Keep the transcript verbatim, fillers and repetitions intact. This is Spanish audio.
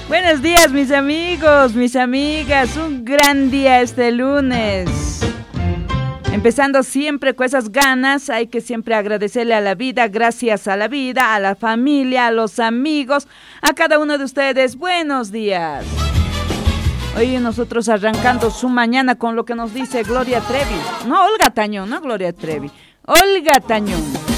Buenos días, mis amigos, mis amigas. Un gran día este lunes. Empezando siempre con esas ganas, hay que siempre agradecerle a la vida, gracias a la vida, a la familia, a los amigos, a cada uno de ustedes. Buenos días. Hoy nosotros arrancando su mañana con lo que nos dice Gloria Trevi. No, Olga Tañón, no Gloria Trevi. Olga Tañón.